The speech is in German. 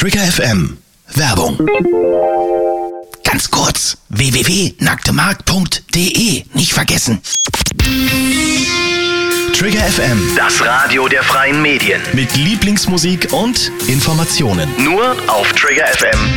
Trigger FM. Werbung. Ganz kurz, www.nacktemarkt.de. Nicht vergessen. Trigger FM. Das Radio der freien Medien. Mit Lieblingsmusik und Informationen. Nur auf Trigger FM.